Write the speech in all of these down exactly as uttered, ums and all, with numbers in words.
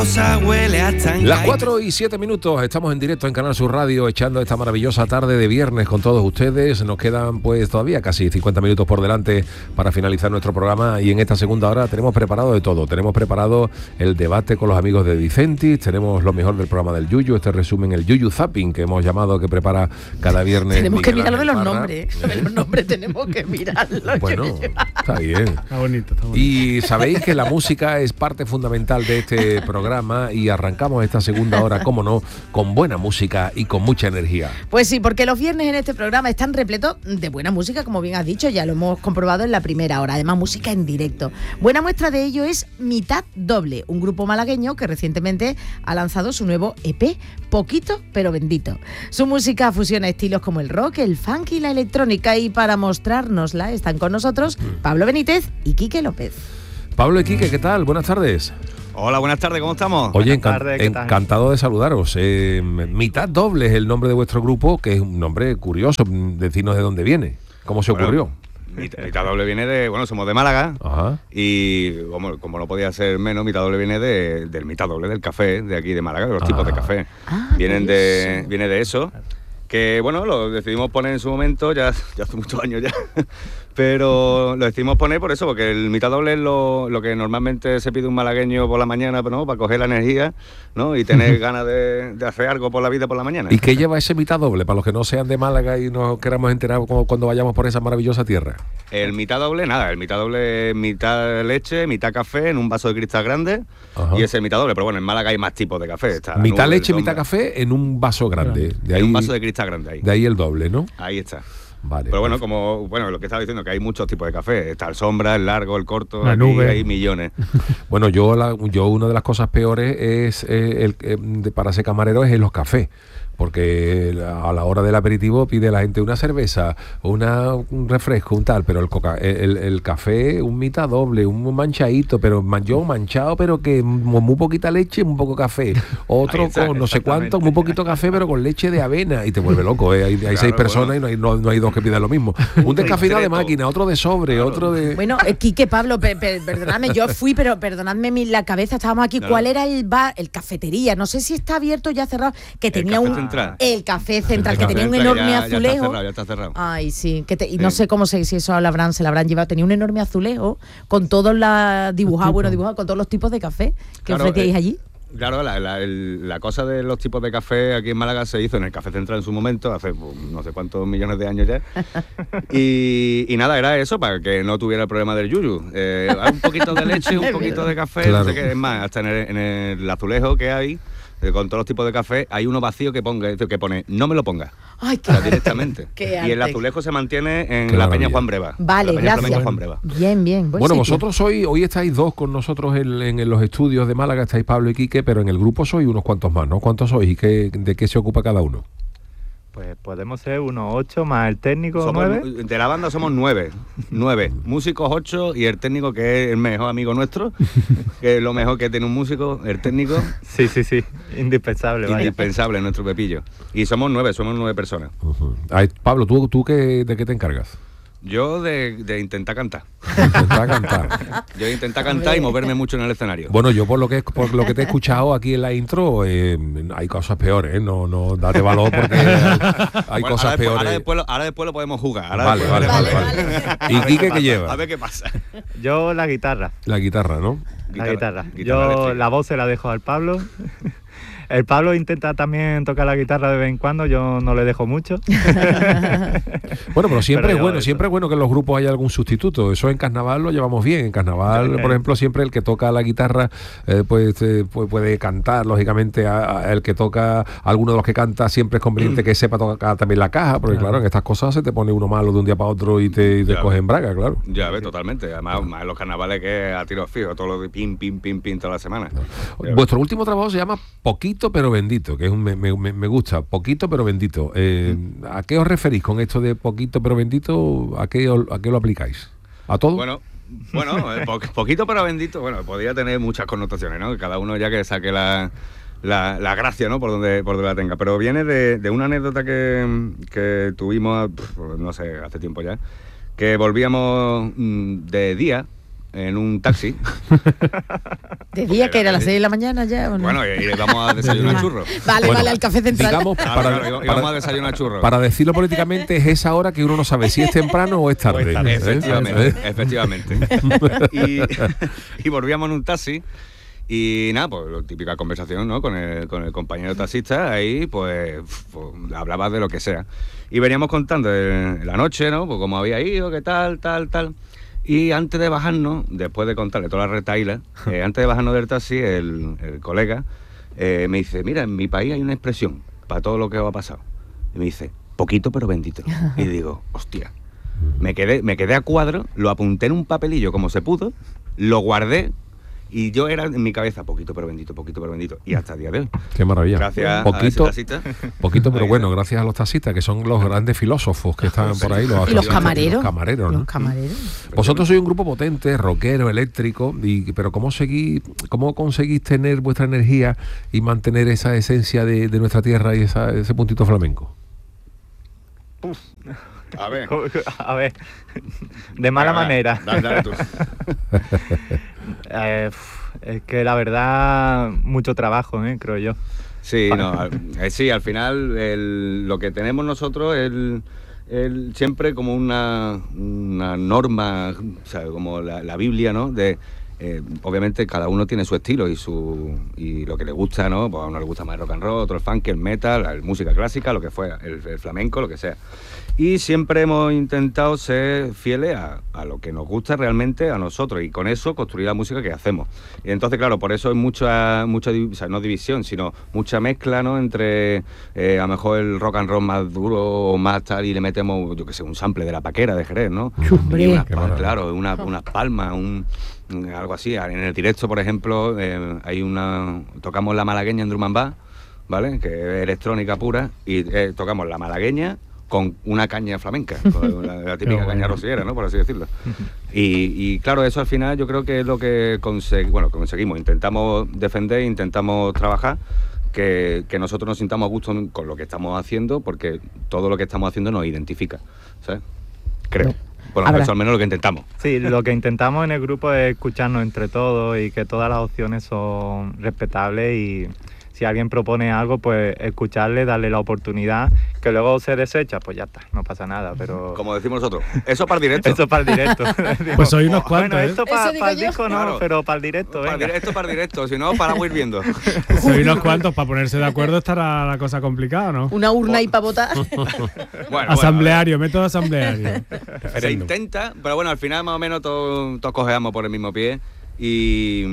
Las cuatro y siete minutos, estamos en directo en Canal Sur Radio, echando esta maravillosa tarde de viernes con todos ustedes. Nos quedan pues todavía casi cincuenta minutos por delante para finalizar nuestro programa, y en esta segunda hora tenemos preparado de todo. Tenemos preparado el debate con los amigos de Dicentis, tenemos lo mejor del programa del Yuyu, este resumen, el Yuyu Zapping, que hemos llamado, que prepara cada viernes. Tenemos Miguel que mirar lo de los Parra. nombres, lo de los nombres tenemos que mirarlo. Bueno, está bien. Está bonito, está bonito. Y sabéis que la música es parte fundamental de este programa, y arrancamos esta segunda hora, cómo no, con buena música y con mucha energía. Pues sí, porque los viernes en este programa están repletos de buena música, como bien has dicho, ya lo hemos comprobado en la primera hora, además música en directo. Buena muestra de ello es Mitad Doble, un grupo malagueño que recientemente ha lanzado su nuevo E P, Poquito pero Bendito. Su música fusiona estilos como el rock, el funk y la electrónica, y para mostrárnosla están con nosotros Pablo Benítez y Quique López. Pablo y Quique, ¿qué tal? Buenas tardes. Hola, buenas tardes, ¿cómo estamos? Oye, Buenas encan- tardes, ¿qué tal? encantado de saludaros. Eh, Mitad Doble es el nombre de vuestro grupo, que es un nombre curioso. Decirnos de dónde viene, cómo se Bueno, ocurrió. Mitad, Mitad Doble viene de, bueno, somos de Málaga. Ajá. Y como, como no podía ser menos, Mitad Doble viene de, del Mitad Doble, del café de aquí de Málaga, de los Ah. tipos de café. Ah, Vienen por de, eso. viene de eso. Que bueno, lo decidimos poner en su momento, ya, ya hace muchos años ya, pero lo decidimos poner por eso, porque el Mitad Doble es lo, lo que normalmente se pide un malagueño por la mañana, ¿no? Para coger la energía, ¿no? Y tener ganas de, de hacer algo por la vida por la mañana. ¿Y qué lleva ese Mitad Doble, para los que no sean de Málaga y nos queramos enterar cuando, cuando vayamos por esa maravillosa tierra? El Mitad Doble, nada, el Mitad Doble es mitad leche, mitad café en un vaso de cristal grande. Ajá. Y ese es Mitad Doble, pero bueno, en Málaga hay más tipos de café. Está la Mitad nube, leche, el mitad sombra. café en un vaso grande. De ahí, En un vaso de cristal grande ahí. de ahí el doble, ¿no? Ahí está. Vale. Pero bueno, como bueno, lo que estaba diciendo, que hay muchos tipos de café. Está el sombra, el largo, el corto, La aquí nube. hay millones. Bueno, yo, la, yo una de las cosas peores es eh, el, eh, de- para ser camarero es en los cafés. Porque a la hora del aperitivo pide la gente una cerveza, una, un refresco, un tal, pero el, coca, el, el café, un mitad doble, un manchadito, pero man, yo manchado, pero que muy, muy poquita leche, muy poco café. Otro Ahí está, con no sé cuánto, exactamente. muy poquito café, pero con leche de avena. Y te vuelve loco, ¿eh? Hay, hay Claro, seis personas bueno. y no hay, no, no hay dos que pidan lo mismo. Un descafeinado de Secreto. máquina, otro de sobre, Claro. otro de... Bueno, eh, Quique, Pablo, pe- pe- perdonadme, yo fui, pero perdonadme mi, la cabeza, estábamos aquí. No, ¿Cuál no. era el bar, el cafetería? No sé si está abierto o ya cerrado, que tenía Café un... Central. El café central, que El tenía un café enorme ya- ya está azulejo. cerrado, ya está cerrado. Ay, sí, que te- y no Sí. sé cómo se, si eso lo habrán, se lo habrán llevado. Tenía un enorme azulejo con todos los dibujados, bueno, dibujados con todos los tipos de café que Claro, ofrecíais eh, allí. Claro, la, la- el- la cosa de los tipos de café aquí en Málaga se hizo en el Café Central en su momento, hace pues, no sé cuántos millones de años ya. Y, y nada, era eso, para que no tuviera el problema del yuyu. Eh, un poquito de leche, un Es poquito verdad. de café, Claro. no sé qué, es más, hasta en el, en el azulejo que hay, eh, con todos los tipos de café, hay uno vacío que ponga que pone, no me lo ponga. Ay, qué O sea, arte. directamente. Qué Y el arte. azulejo se mantiene en Qué la maravilla. Peña Juan Breva. Vale, la Peña gracias. Flamenca Juan Breva. Bien, bien. buen Bueno, sitio. vosotros hoy, hoy estáis dos con nosotros en, en los estudios de Málaga, estáis Pablo y Quique, pero en el grupo sois unos cuantos más, ¿no? ¿Cuántos sois y qué, de qué se ocupa cada uno? Pues podemos ser unos ocho más el técnico Somos- nueve. de la banda somos nueve, nueve músicos ocho y el técnico que es el mejor amigo nuestro, que es lo mejor que tiene un músico, el técnico, Sí, sí, sí. Indispensable, vaya. indispensable nuestro Pepillo. Y somos nueve, somos nueve personas. Uh-huh. Ay, Pablo, ¿tú, tú qué, de qué te encargas? Yo de, de intentar cantar, Intentar cantar. yo de intentar cantar y moverme mucho en el escenario. Bueno, yo por lo que por lo que te he escuchado aquí en la intro, eh, hay cosas peores, ¿eh? No, no, date valor porque hay, hay Bueno, cosas ahora después, peores. ahora, después lo, ahora después lo podemos jugar. Ahora Vale, después vale, veremos vale, a ver- vale. a ¿Y ver Quique qué pasa, lleva? A ver qué pasa. Yo la guitarra. La guitarra, ¿no? La guitarra. guitarra Yo eléctrica. la voz se la dejo al Pablo. El Pablo intenta también tocar la guitarra de vez en cuando, yo no le dejo mucho. Bueno, pero siempre Pero es yo bueno, eso. siempre es bueno que en los grupos haya algún sustituto. Eso en carnaval lo llevamos bien. En carnaval, Claro. por ejemplo, siempre el que toca la guitarra eh, pues, eh, pues puede cantar, lógicamente, a- a el que toca, alguno de los que canta, siempre es conveniente que sepa tocar también la caja, porque claro, en estas cosas se te pone uno malo de un día para otro y te, y te Claro. coge en braga, claro. Ya ves, totalmente. Además, más en los carnavales que a tiros fijos, todo lo de pim, pim, pim, pim toda la semana. Ya Vuestro último trabajo se llama Poquito pero Bendito, que es un, me, me- me gusta, Poquito pero Bendito. Eh, ¿A qué os referís con esto de Poquito pero Bendito? ¿A qué, os- a qué lo aplicáis? ¿A todo? Bueno, bueno, eh, po- poquito pero bendito, bueno, podría tener muchas connotaciones, ¿no? Cada uno ya que saque la, la, la gracia, ¿no? Por donde, por donde la tenga. Pero viene de, de una anécdota que, que tuvimos, pf, no sé, hace tiempo ya, que volvíamos mm, de día en un taxi. ¿De día que era a las seis de la mañana ya o no? Bueno, y, y vamos a desayunar churros. Vale, Bueno, vale, al café central. Digamos, Claro, para, claro, y para- vamos a desayunar churros. para decirlo políticamente, es esa hora que uno no sabe si es temprano o es tarde. O es tarde, ¿eh? Efectivamente, ¿Eh? efectivamente. y, y volvíamos en un taxi y nada, pues la típica conversación, ¿no? Con el, con el compañero taxista, ahí pues, pues hablaba de lo que sea. Y veníamos contando de la noche, ¿no? Pues cómo había ido, qué tal, tal, tal. Y antes de bajarnos, después de contarle toda la retaíla, eh, antes de bajarnos del taxi, el, el colega eh, me dice, mira, en mi país hay una expresión para todo lo que os ha pasado. Y me dice, poquito pero bendito. Y digo, hostia. Me quedé, me quedé a cuadro, lo apunté en un papelillo como se pudo, lo guardé y yo era en mi cabeza, poquito pero bendito, poquito pero bendito. Y hasta el día de hoy. Qué maravilla. Gracias Poquito, a ese taxista. poquito pero Ahí bueno, está. gracias a los taxistas, que son los grandes filósofos que están por ahí. Los, Y los camareros. Los camareros, ¿no? Los camareros. Vosotros sois un grupo potente, rockero, eléctrico, y, pero ¿cómo, seguí, ¿cómo conseguís tener vuestra energía y mantener esa esencia de, de nuestra tierra y esa, ese puntito flamenco? A ver. A ver, de mala Venga, manera. Dale, dale tú. Eh, uf, es que la verdad, mucho trabajo, ¿eh? Creo yo. Sí, no, al, eh, sí, al final el, lo que tenemos nosotros es el, el- siempre como una, una norma, o sea, como la, la Biblia, ¿no? De, eh, obviamente cada uno tiene su estilo y su y lo que le gusta, ¿no? Pues a uno le gusta más el rock and roll, otro el funk, el metal, la música clásica, lo que fuera, el, el flamenco, lo que sea. Y siempre hemos intentado ser fieles a, a lo que nos gusta realmente a nosotros y con eso construir la música que hacemos. Y entonces, claro, por eso hay mucha, mucha div- o sea, no división, sino mucha mezcla, ¿no? Entre eh, a lo mejor el rock and roll más duro o más tal y le metemos, yo qué sé, un sample de la Paquera de Jerez, ¿no? Hombre. Y unas Qué pa- maravilla. claro, una- unas palmas, un, un- algo así. En el directo, por ejemplo, eh, hay una tocamos la malagueña en drum and bass, ¿vale? Que es electrónica pura y eh, tocamos la malagueña con una caña flamenca, con la, la típica Qué caña bueno. rociera, ¿no? Por así decirlo. Y, y claro, eso al final yo creo que es lo que consegui- bueno, conseguimos. Intentamos defender, intentamos trabajar, que, que nosotros nos sintamos a gusto con lo que estamos haciendo, porque todo lo que estamos haciendo nos identifica, ¿sabes? Creo. Bueno, Habrá. eso al menos lo que intentamos. Sí, lo que intentamos en el grupo es escucharnos entre todos y que todas las opciones son respetables y si alguien propone algo, pues escucharle, darle la oportunidad, que luego se desecha, pues ya está, no pasa nada, pero... Como decimos nosotros, eso para el directo. Eso para el directo. Pues sois unos cuantos, Bueno, ¿eh? esto para Eso digo el yo. disco no, Claro. pero para el directo, Para el venga. directo, para el directo, si no, para ir viendo. Sois unos cuantos, para ponerse de acuerdo estará la cosa complicada, ¿no? Una urna ahí para votar. Bueno, Asambleario, método asambleario. bueno, se Referéndum. intenta, pero bueno, al final más o menos todos, todos cojeamos por el mismo pie y,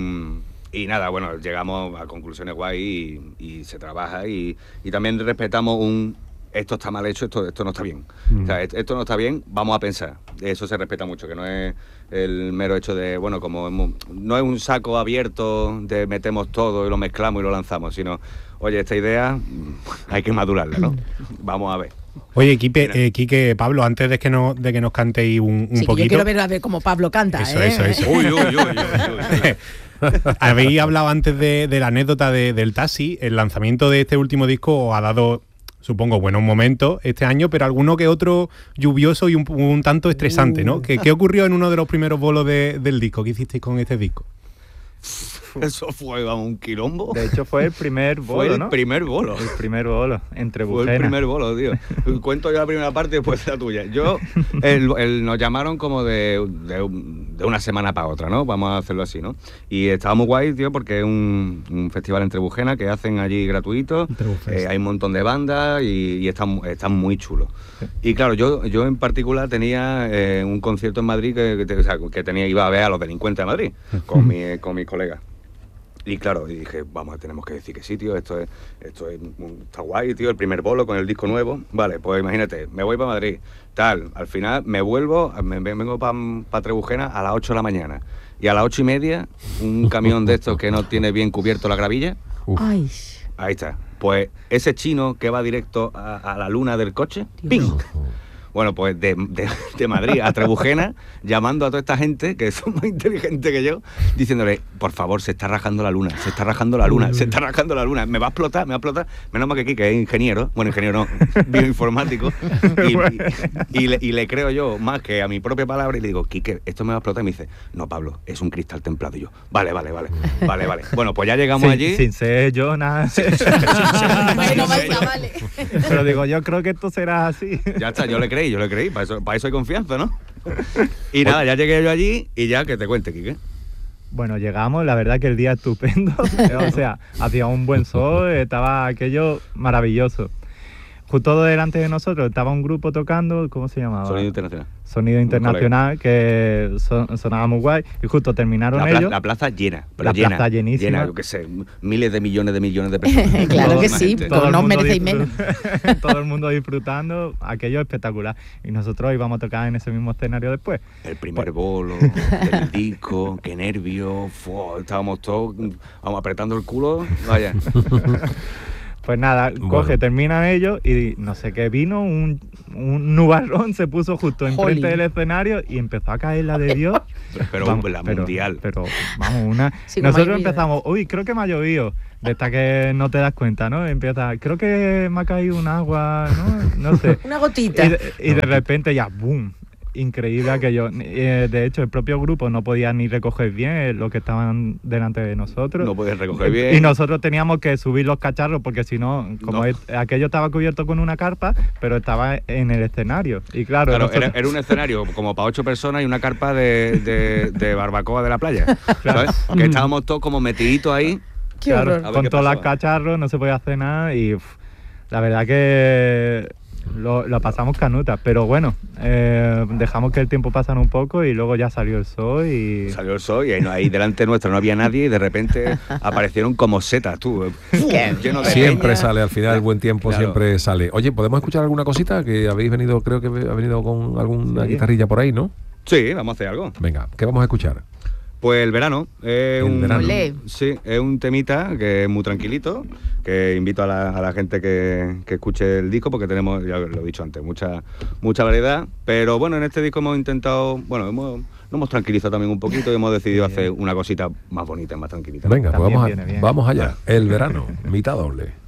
y nada, bueno, llegamos a conclusiones guay y, y se trabaja y, y también respetamos un esto está mal hecho, esto, esto no está bien. Mm. O sea, et- esto no está bien, vamos a pensar. Eso se respeta mucho, que no es el mero hecho de, bueno, como hemos- no es un saco abierto de metemos todo y lo mezclamos y lo lanzamos, sino, oye, esta idea mm, hay que madurarla, ¿no? Vamos a ver. Oye, Quique, eh, Quique, Pablo, antes de que nos, de que nos cantéis un, un Sí, que poquito. yo quiero ver a ver cómo Pablo canta, Eso, ¿eh? eso, eso. Uy, uy, uy, uy, uy. Habéis hablado antes de, de la anécdota de- del taxi. El lanzamiento de este último disco os ha dado, supongo, buenos momentos este año, pero alguno que otro lluvioso y un, un tanto estresante, ¿no? ¿Qué, qué ocurrió en uno de los primeros bolos de- del disco? ¿Qué hicisteis con este disco? Eso fue vamos, un quilombo. De hecho fue el primer Fue bolo, el ¿no? primer bolo. El primer bolo, entre Fue el bucenas. primer bolo, tío. Cuento yo la primera parte y después la tuya. Yo, el, el- nos llamaron como de, de, un- de una semana para otra, ¿no? Vamos a hacerlo así, ¿no? Y estaba muy guay, tío, porque es un, un festival en Trebujena que hacen allí gratuito. Trebufest. Eh, hay un montón de bandas y, y están, están muy chulos. Y claro, yo, yo en particular tenía eh, un concierto en Madrid que, que, te- o sea, que tenía, iba a ver a los delincuentes de Madrid con, mi, con mis colegas. Y claro, y dije, vamos, tenemos que decir que sí, tío, esto es, esto es, un- está guay, tío, el primer bolo con el disco nuevo. Vale, pues imagínate, me voy para Madrid, tal, al final me vuelvo, me, me vengo para Trebujena a las ocho de la mañana. Y a las ocho y media, un camión de estos que no tiene bien cubierto la gravilla, Uf. Ay, ahí está. Pues ese chino que va directo a, a la luna del coche, ¡ping! Bueno, pues de, de, de Madrid a Trebujena, llamando a toda esta gente, que son más inteligentes que yo, diciéndole, por favor, se está rajando la luna, se está rajando la luna, se está rajando la luna, me va a explotar, me va a explotar. Menos mal que aquí, que es ingeniero, bueno, ingeniero no, bioinformático, y, y, y, le, y le creo yo más que a mi propia palabra y le digo, Quique, esto me va a explotar. Y me dice, no, Pablo, es un cristal templado. Y yo, vale, vale, vale, vale, vale. Bueno, pues ya llegamos sin, allí. Sin ser yo nada. Bueno, vaya, vale. Pero digo, yo creo que esto será así. Ya está, yo le creí, yo le creí, para eso, para eso hay confianza, ¿no? Y nada, ya llegué yo allí y ya que te cuente, Quique. Bueno, llegamos, la verdad que el día estupendo. O sea, hacía un buen sol, estaba aquello maravilloso. Justo delante de nosotros estaba un grupo tocando, ¿cómo se llamaba? Sonido Internacional. Sonido Internacional, que son, sonaba muy guay. Y justo terminaron la pla ellos. La plaza llena, pero la llena. plaza llenísima. Llena, yo qué sé, miles de millones de millones de personas. Claro que sí, todo no el mundo merecéis menos. Todo el mundo disfrutando, aquello espectacular. Y nosotros íbamos a tocar en ese mismo escenario después. El primer bolo, el disco, qué nervios, fu, estábamos todos vamos apretando el culo, vaya. Pues nada, Bueno. coge, terminan ellos y no sé qué vino, un, un nubarrón se puso justo enfrente Jolín. del escenario y empezó a caer la de Dios. Pero Vamos, la pero- mundial. Pero, vamos, una... Sí, como ha Nosotros llovido, empezamos, uy, creo que me ha llovido. De esta que no te das cuenta, ¿no? Empieza, creo que me ha caído un agua, ¿no? No sé. Una gotita. Y de, y de repente ya, ¡boom! Increíble aquello. Eh, de hecho, el propio grupo no podía ni recoger bien eh, lo que estaban delante de nosotros. No podías recoger bien. Y nosotros teníamos que subir los cacharros porque si no, como No. es- aquello estaba cubierto con una carpa, pero estaba en el escenario. Y claro, Claro, nosotros- era, era un escenario como para ocho personas y una carpa de, de, de barbacoa de la playa, ¿sabes? Que estábamos todos como metiditos ahí. Qué claro, horror. A ver con qué todos los pasaba. cacharros, no se podía hacer nada y uf, la verdad que lo, lo pasamos canuta. Pero bueno, eh, dejamos que el tiempo pasara un poco y luego ya salió el sol y... Salió el sol y ahí, no- ahí delante nuestro no había nadie y de repente aparecieron como setas, tú. eh, ¡fum! Lleno de Siempre peña. sale, al final el buen tiempo Claro. siempre sale. Oye, ¿podemos escuchar alguna cosita? Que habéis venido, creo que ha venido con alguna Sí. guitarrilla por ahí, ¿no? Sí, vamos a hacer algo. Venga, ¿qué vamos a escuchar? Pues el verano. Es El un, verano. Olé. Sí, es un temita que es muy tranquilito, que invito a la, a la gente que, que escuche el disco, porque tenemos, ya lo he dicho antes, mucha, mucha variedad. Pero bueno, en este disco hemos intentado, bueno, hemos, nos hemos tranquilizado también un poquito y hemos decidido hacer una cosita más bonita, más tranquilita. Venga, pues También vamos, a- viene bien. vamos allá. El verano, mitad doble.